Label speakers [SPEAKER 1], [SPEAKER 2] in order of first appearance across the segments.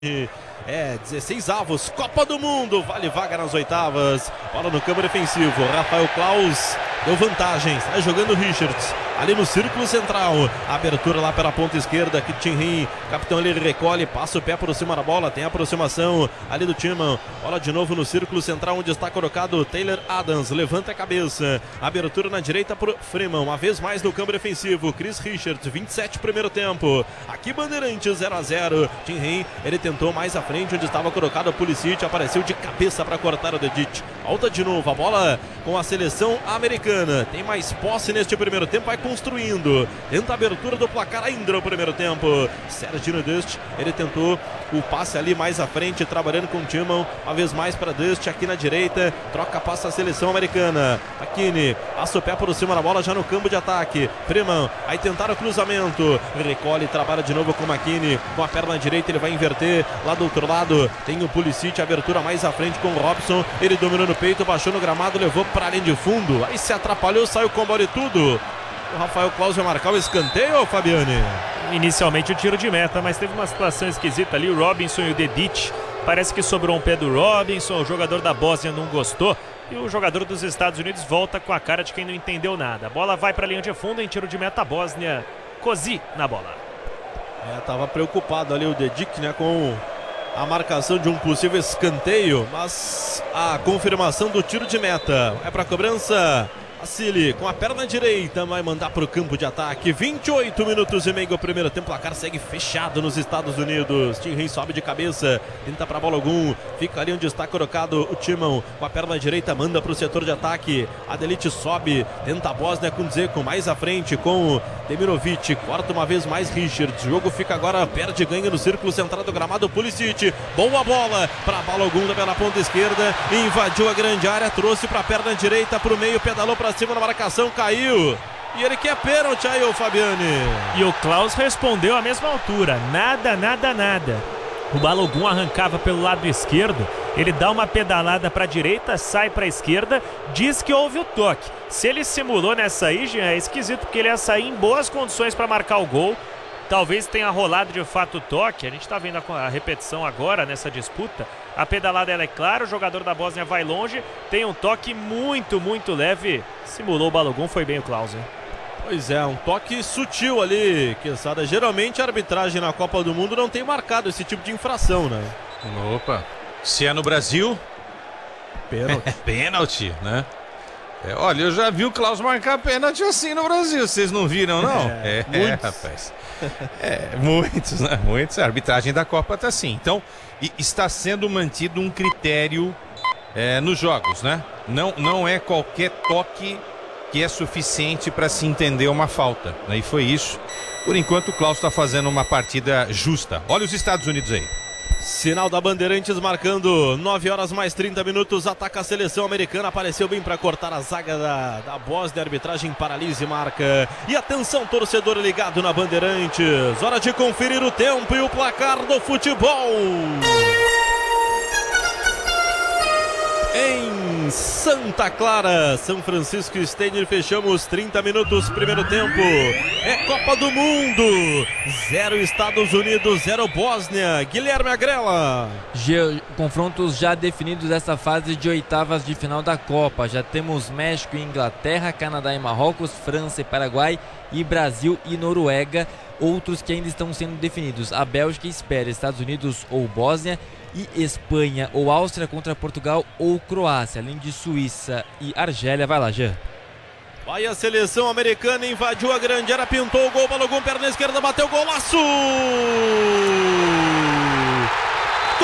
[SPEAKER 1] 16 avos, Copa do Mundo, vale vaga nas oitavas. Bola no campo defensivo, Rafael Claus deu vantagem, está jogando Richards ali no círculo central, abertura lá pela ponta esquerda, que Tim, capitão, ele recolhe, passa o pé por cima da bola, tem aproximação ali do Timman, bola de novo no círculo central, onde está colocado Taylor Adams, levanta a cabeça, abertura na direita para Freeman, uma vez mais no campo defensivo, Chris Richards, 27 primeiro tempo, aqui Bandeirantes 0-0, Tim, ele tentou mais à frente, onde estava colocado o Pulisic, apareceu de cabeça para cortar o Dedic, volta de novo, a bola com a seleção americana, tem mais posse neste primeiro tempo, vai construindo, tenta a abertura do placar ainda no primeiro tempo, Serginho Dust, ele tentou o passe ali mais à frente, trabalhando com o Timman, uma vez mais para Dust, aqui na direita, troca, passa a seleção americana, Aquini, passa o pé por cima da bola, já no campo de ataque, Freeman, aí tentaram o cruzamento, recolhe, trabalha de novo com o McKinney, com a perna direita, ele vai inverter, lá do outro lado, tem o Pulisic, abertura mais à frente com o Robson, ele dominou no peito, baixou no gramado, levou para a linha de fundo, aí se atrapalhou, saiu com bola e tudo. O Rafael Claus vai marcar o escanteio, Fabiane?
[SPEAKER 2] Inicialmente o tiro de meta, mas teve uma situação esquisita ali, o Robinson e o Dedic, parece que sobrou um pé do Robinson, o jogador da Bósnia não gostou, e o jogador dos Estados Unidos volta com a cara de quem não entendeu nada. A bola vai para a linha de fundo, em tiro de meta, a Bósnia, Kosi na bola.
[SPEAKER 1] Tava preocupado ali o Dedic, né, com a marcação de um possível escanteio, mas a confirmação do tiro de meta é para a cobrança. Assili com a perna direita vai mandar para o campo de ataque. 28 minutos e meio do primeiro tempo. O placar segue fechado nos Estados Unidos. Tim sobe de cabeça, tenta para Balogun, fica ali onde está colocado o Timman. Com a perna direita manda para o setor de ataque. Adelite sobe, tenta a Bósnia com Dzeko mais à frente com o Demirovic. Corta uma vez mais Richards. O jogo fica agora, perde, ganha no círculo central do gramado. Pulisic, boa bola para Balogun pela ponta esquerda. Invadiu a grande área, trouxe para a perna direita, para o meio, pedalou para cima na marcação, caiu. E ele quer pênalti aí, o Fabiane.
[SPEAKER 2] E o Claus respondeu à mesma altura. Nada, nada, nada. O Balogun arrancava pelo lado esquerdo. Ele dá uma pedalada para a direita, sai para a esquerda, diz que houve o toque. Se ele simulou nessa aí, já é esquisito, porque ele ia sair em boas condições para marcar o gol. Talvez tenha rolado de fato o toque. A gente está vendo a repetição agora nessa disputa. A pedalada ela é clara, o jogador da Bósnia vai longe, tem um toque muito, muito leve. Simulou o Balogun, foi bem o Claus, hein?
[SPEAKER 1] Pois é, um toque sutil ali, Quesada. Geralmente a arbitragem na Copa do Mundo não tem marcado esse tipo de infração, né?
[SPEAKER 3] Opa, se é no Brasil,
[SPEAKER 1] pênalti.
[SPEAKER 3] Pênalti, né? Olha, eu já vi o Claus marcar pênalti assim no Brasil, vocês não viram, não? Rapaz. Muitos, né? Muitos. A arbitragem da Copa tá assim. Então, está sendo mantido um critério nos jogos, né? Não é qualquer toque que é suficiente para se entender uma falta, né? E foi isso. Por enquanto, o Claus está fazendo uma partida justa. Olha os Estados Unidos aí.
[SPEAKER 1] Sinal da Bandeirantes marcando 9 horas mais 30 minutos, ataca a seleção americana, apareceu bem para cortar a zaga da Bósnia, arbitragem paralisa e marca. E atenção, torcedor ligado na Bandeirantes, hora de conferir o tempo e o placar do futebol. Em Santa Clara, São Francisco Stadium, fechamos 30 minutos, primeiro tempo. É Copa do Mundo, 0 Estados Unidos, 0 Bósnia. Guilherme Agrela.
[SPEAKER 4] Confrontos já definidos dessa fase de oitavas de final da Copa. Já temos México e Inglaterra, Canadá e Marrocos, França e Paraguai e Brasil e Noruega. Outros que ainda estão sendo definidos. A Bélgica espera Estados Unidos ou Bósnia, e Espanha ou Áustria contra Portugal ou Croácia, além de Suíça e Argélia. Vai lá, Jean.
[SPEAKER 1] Vai a seleção americana, invadiu a grande área, pintou o gol, Balogun, perna esquerda, bateu, golaço! Gol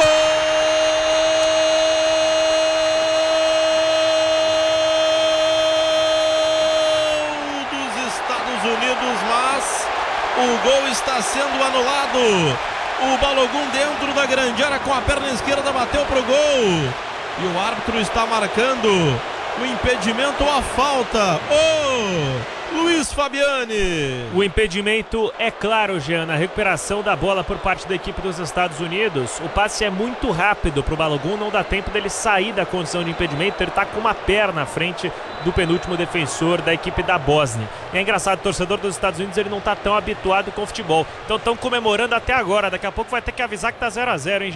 [SPEAKER 1] dos Estados Unidos, mas o gol está sendo anulado. O Balogun dentro da grande área com a perna esquerda bateu pro gol. E o árbitro está marcando o impedimento ou a falta. Luiz Fabiani.
[SPEAKER 2] O impedimento é claro, Jean, na recuperação da bola por parte da equipe dos Estados Unidos. O passe é muito rápido para o Balogun, não dá tempo dele sair da condição de impedimento. Ele está com uma perna à frente do penúltimo defensor da equipe da Bósnia. E é engraçado, o torcedor dos Estados Unidos ele não está tão habituado com o futebol. Então estão comemorando até agora. Daqui a pouco vai ter que avisar que tá 0-0, hein?